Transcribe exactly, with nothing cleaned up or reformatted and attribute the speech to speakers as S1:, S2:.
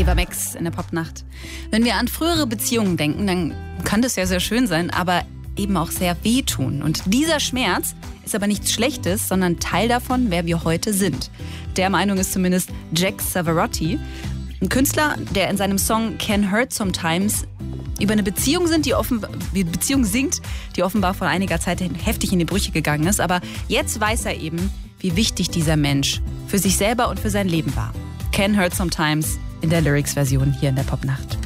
S1: Eva Max in der Popnacht. Wenn wir an frühere Beziehungen denken, dann kann das ja sehr schön sein, aber eben auch sehr wehtun. Und dieser Schmerz ist aber nichts Schlechtes, sondern Teil davon, wer wir heute sind. Der Meinung ist zumindest Jack Savarotti, ein Künstler, der in seinem Song Can Hurt Sometimes über eine Beziehung sind, die offenbar, Beziehung singt, die offenbar vor einiger Zeit heftig in die Brüche gegangen ist. Aber jetzt weiß er eben, wie wichtig dieser Mensch für sich selber und für sein Leben war. Can Hurt Sometimes in der Lyrics-Version hier in der Popnacht.